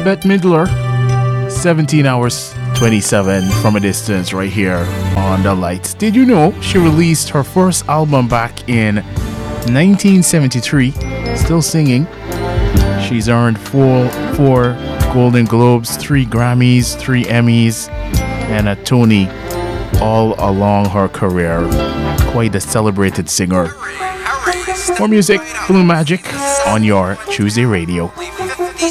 Bette Midler, 17 hours 27 from a distance right here on The Lights. Did you know she released her first album back in 1973, still singing? She's earned four Golden Globes, 3 Grammys, 3 Emmys, and a Tony all along her career. Quite a celebrated singer. More music, Blue Magic on your Tuesday radio.